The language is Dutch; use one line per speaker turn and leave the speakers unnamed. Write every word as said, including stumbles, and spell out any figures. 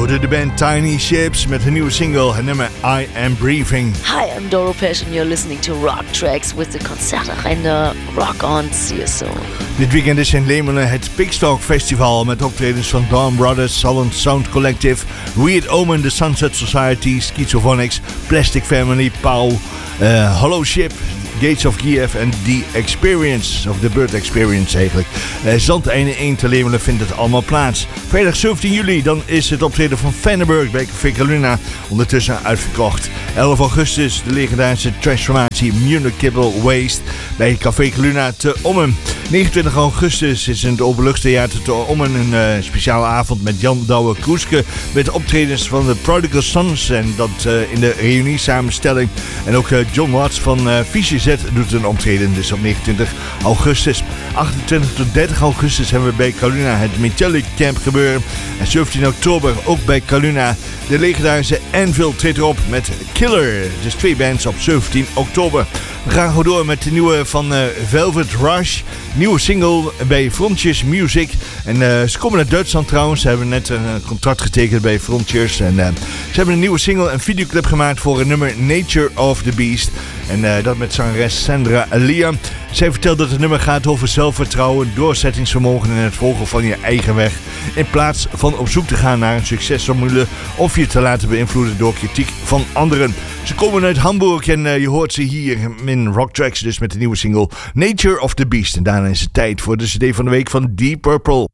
hoorde de band Tiny Ships met hun nieuwe single, het nummer I Am Breathing.
Hi, I'm Doro Pesch and you're listening to Rock Tracks with the Concertagenda Rock On. See you soon.
Dit weekend is in Lemelen het Pigstalk Festival met optredens van Dawn Brothers, Holland Sound Collective, Weird Omen, The Sunset Society, Schizophonics, Plastic Family, Pauw, uh, Hollow Ship, Gates of Kiev en The Experience, of The Bird Experience eigenlijk. Uh, Zandeinde één te Lemelen vindt het allemaal plaats. Vrijdag zeventien juli, dan is het optreden van Vandenberg bij Café Caluna ondertussen uitverkocht. elf augustus, de legendarische trashformatie Municipal Waste bij Café Caluna te Ommen. negenentwintig augustus is in het Openluchttheater te Ommen een uh, speciale avond met Jan Douwe-Kroeske met optredens van de Prodigal Sons en dat uh, in de reunie samenstelling. En ook uh, John Watts van uh, Fischer Z doet een optreden, dus op negenentwintig augustus. achtentwintig tot dertig augustus hebben we bij Caluna het Metallic Camp gebeuren. En zeventien oktober ook bij Caluna. De legendarische Anvil treedt erop met Killer. Dus twee bands op zeventien oktober. We gaan gewoon door met de nieuwe van uh, Velvet Rush. Nieuwe single bij Frontiers Music. En uh, ze komen uit Duitsland trouwens. Ze hebben net een contract getekend bij Frontiers. En uh, ze hebben een nieuwe single en videoclip gemaakt voor een nummer Nature of the Beast. En uh, dat met zangeres Sandra Alia. Zij vertelt dat het nummer gaat over zelfvertrouwen, doorzettingsvermogen en het volgen van je eigen weg. In plaats van op zoek te gaan naar een succesformule of je te laten beïnvloeden door kritiek van anderen. Ze komen uit Hamburg en uh, je hoort ze hier in Rock Tracks dus met de nieuwe single Nature of the Beast. En daarna is het tijd voor de C D van de week van Deep Purple.